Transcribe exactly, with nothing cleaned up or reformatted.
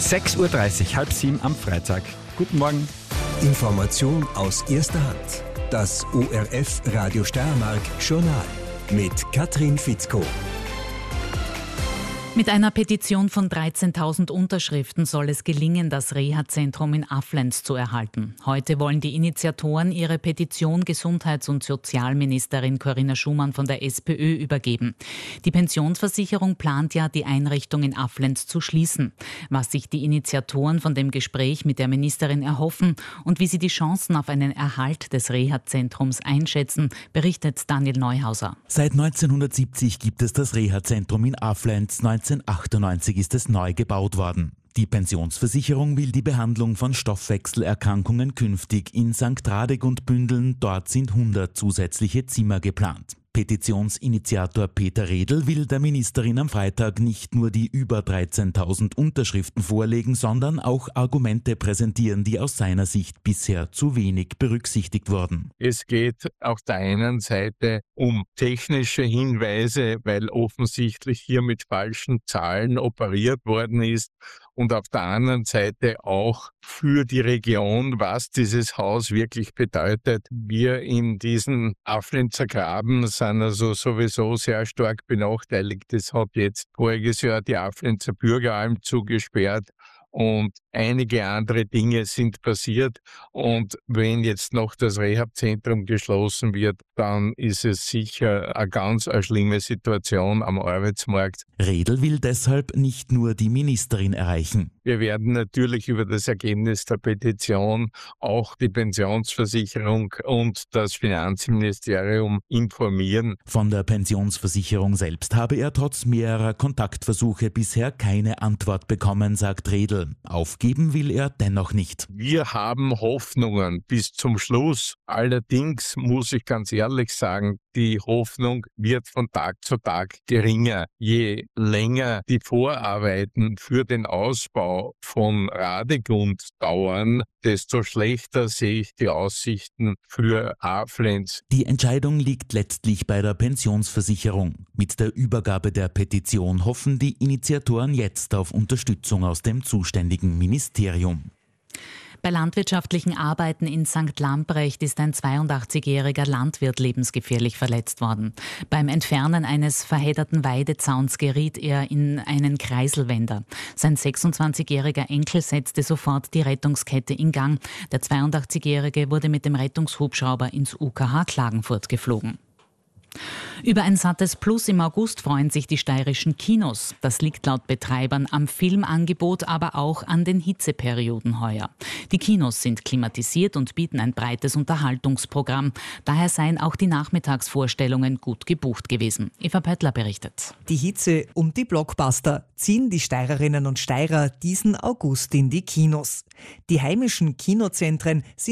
sechs Uhr dreißig, halb sieben am Freitag. Guten Morgen. Information aus erster Hand. Das O R F Radio Steiermark Journal mit Katrin Fitzko. Mit einer Petition von dreizehntausend Unterschriften soll es gelingen, das Reha-Zentrum in Aflenz zu erhalten. Heute wollen die Initiatoren ihre Petition Gesundheits- und Sozialministerin Corinna Schumann von der SPÖ übergeben. Die Pensionsversicherung plant ja, die Einrichtung in Aflenz zu schließen. Was sich die Initiatoren von dem Gespräch mit der Ministerin erhoffen und wie sie die Chancen auf einen Erhalt des Reha-Zentrums einschätzen, berichtet Daniel Neuhauser. Seit neunzehnhundertsiebzig gibt es das Reha-Zentrum in Aflenz. neunzehnhundertachtundneunzig ist es neu gebaut worden. Die Pensionsversicherung will die Behandlung von Stoffwechselerkrankungen künftig in Sankt Radek und bündeln. Dort sind hundert zusätzliche Zimmer geplant. Petitionsinitiator Peter Redl will der Ministerin am Freitag nicht nur die über dreizehntausend Unterschriften vorlegen, sondern auch Argumente präsentieren, die aus seiner Sicht bisher zu wenig berücksichtigt wurden. Es geht auf der einen Seite um technische Hinweise, weil offensichtlich hier mit falschen Zahlen operiert worden ist. Und auf der anderen Seite auch für die Region, was dieses Haus wirklich bedeutet. Wir in diesem Aflenzer Graben sind also sowieso sehr stark benachteiligt. Es hat jetzt voriges Jahr die Aflenzer Bürgeralm zugesperrt. Und einige andere Dinge sind passiert. Und wenn jetzt noch das Rehab-Zentrum geschlossen wird, dann ist es sicher eine ganz eine schlimme Situation am Arbeitsmarkt. Redl will deshalb nicht nur die Ministerin erreichen. Wir werden natürlich über das Ergebnis der Petition auch die Pensionsversicherung und das Finanzministerium informieren. Von der Pensionsversicherung selbst habe er trotz mehrerer Kontaktversuche bisher keine Antwort bekommen, sagt Redl. Aufgeben will er dennoch nicht. Wir haben Hoffnungen bis zum Schluss. Allerdings muss ich ganz ehrlich sagen, die Hoffnung wird von Tag zu Tag geringer. Je länger die Vorarbeiten für den Ausbau von Radegund dauern, desto schlechter sehe ich die Aussichten für Aflenz. Die Entscheidung liegt letztlich bei der Pensionsversicherung. Mit der Übergabe der Petition hoffen die Initiatoren jetzt auf Unterstützung aus dem zuständigen Ministerium. Bei landwirtschaftlichen Arbeiten in Sankt Lamprecht ist ein zweiundachtzigjähriger Landwirt lebensgefährlich verletzt worden. Beim Entfernen eines verhedderten Weidezauns geriet er in einen Kreiselwender. Sein sechsundzwanzigjähriger Enkel setzte sofort die Rettungskette in Gang. Der zweiundachtzigjährige wurde mit dem Rettungshubschrauber ins U K H Klagenfurt geflogen. Über ein sattes Plus im August freuen sich die steirischen Kinos. Das liegt laut Betreibern am Filmangebot, aber auch an den Hitzeperioden heuer. Die Kinos sind klimatisiert und bieten ein breites Unterhaltungsprogramm. Daher seien auch die Nachmittagsvorstellungen gut gebucht gewesen. Eva Pöttler berichtet. Die Hitze und die Blockbuster ziehen die Steirerinnen und Steirer diesen August in die Kinos. Die heimischen Kinozentren sind